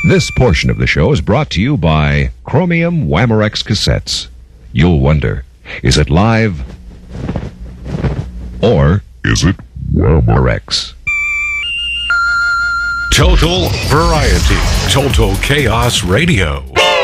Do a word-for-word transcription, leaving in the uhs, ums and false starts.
This portion of the show is brought to you by Chromium Whamerex Cassettes. You'll wonder, is it live or is it Whamerex? Total variety. Total Chaos Radio.